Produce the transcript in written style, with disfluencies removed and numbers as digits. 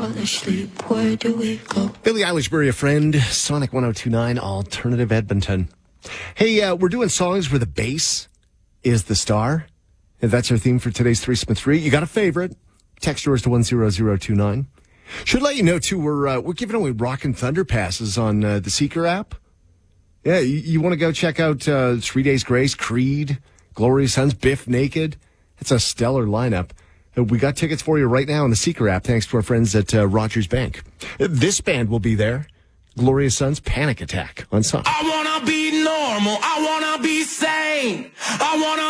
fall asleep. Where do we go? Billie Eilish, Bury a Friend, Sonic 102.9, Alternative Edmonton. Hey, we're doing songs where the bass is the star. And that's our theme for today's Three Smith 3. You got a favorite? Text yours to 10029. Should let you know, too, we're giving away Rockin' Thunder passes on the Seeker app. Yeah, you want to go check out 3 Days Grace, Creed, Glorious Sons, Biff Naked. It's a stellar lineup. We got tickets for you right now on the Seeker app, thanks to our friends at Rogers Bank. This band will be there. Glorious Sons, Panic Attack on Sonic. I want to be normal. I want to be sane. I want to